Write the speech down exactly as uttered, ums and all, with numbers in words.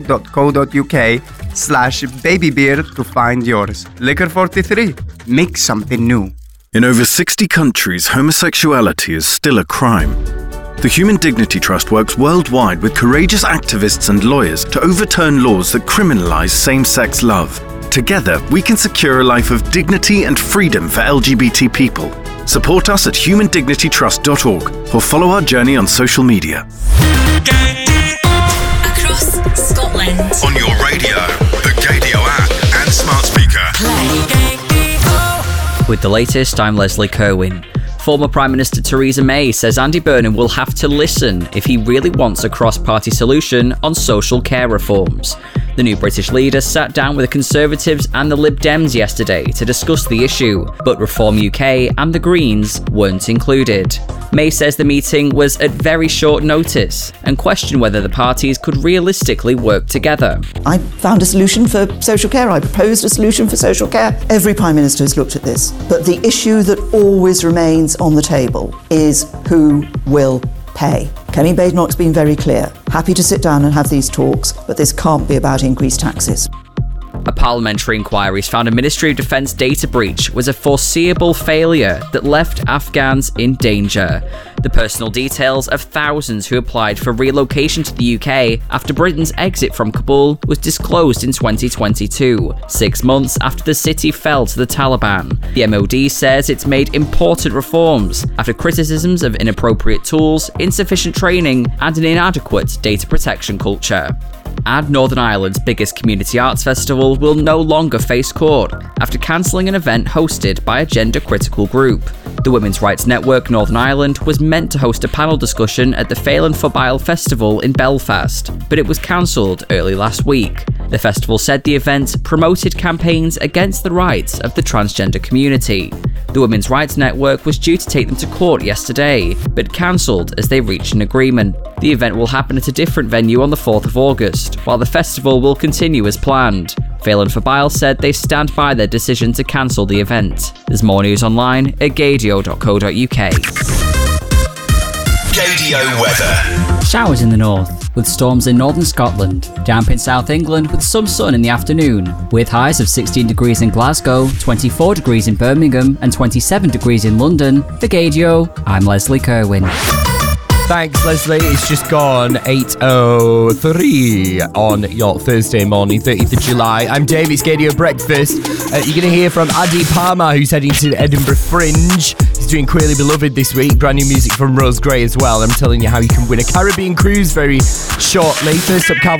dot co dot uk slash babybeer to find yours. Liquor forty-three. Make something new. In over sixty countries, homosexuality is still a crime. The Human Dignity Trust works worldwide with courageous activists and lawyers to overturn laws that criminalize same-sex love. Together, we can secure a life of dignity and freedom for L G B T people. Support us at human dignity trust dot org or follow our journey on social media. Across Scotland. On your radio, the Gadio app and smart speaker. Play. With the latest, I'm Leslie Kerwin. Former Prime Minister Theresa May says Andy Burnham will have to listen if he really wants a cross-party solution on social care reforms. The new British leader sat down with the Conservatives and the Lib Dems yesterday to discuss the issue, but Reform U K and the Greens weren't included. May says the meeting was at very short notice and questioned whether the parties could realistically work together. I found a solution for social care. I proposed a solution for social care. Every Prime Minister has looked at this. But the issue that always remains on the table is who will pay. Kenny Badenoch's been very clear. Happy to sit down and have these talks, but this can't be about increased taxes. A parliamentary inquiry has found a Ministry of Defence data breach was a foreseeable failure that left Afghans in danger. The personal details of thousands who applied for relocation to the U K after Britain's exit from Kabul was disclosed in twenty twenty-two, six months after the city fell to the Taliban. The M O D says it's made important reforms after criticisms of inappropriate tools, insufficient training, and an inadequate data protection culture. And Northern Ireland's biggest community arts festival will no longer face court after cancelling an event hosted by a gender-critical group. The Women's Rights Network Northern Ireland was meant to host a panel discussion at the Phelan Fobail Festival in Belfast, but it was cancelled early last week. The festival said the event promoted campaigns against the rights of the transgender community. The Women's Rights Network was due to take them to court yesterday, but cancelled as they reached an agreement. The event will happen at a different venue on the fourth of August, while the festival will continue as planned. Phelan Fobail said they stand by their decision to cancel the event. There's more news online at gadio dot co dot uk. Gadio weather. Showers in the north, with storms in northern Scotland. Damp in South England with some sun in the afternoon, with highs of sixteen degrees in Glasgow, twenty-four degrees in Birmingham, and twenty-seven degrees in London. For Gadio, I'm Leslie Kerwin. Thanks, Leslie. It's just gone eight oh three on your Thursday morning, thirtieth of July. I'm Dave, it's Gadio Breakfast. Uh, you're going to hear from Adi Palmer, who's heading to Edinburgh Fringe. He's doing Queerly Beloved this week. Brand new music from Rose Gray as well. I'm telling you how you can win a Caribbean cruise very shortly. First up, Calvin